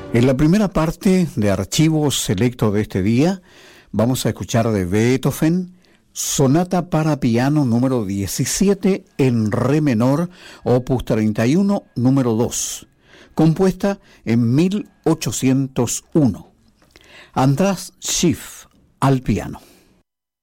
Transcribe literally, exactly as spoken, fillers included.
En la primera parte de Archivos Selecto de este día, vamos a escuchar de Beethoven, Sonata para piano número diecisiete en re menor, opus treinta y uno, número dos, compuesta en mil ochocientos uno. András Schiff al piano.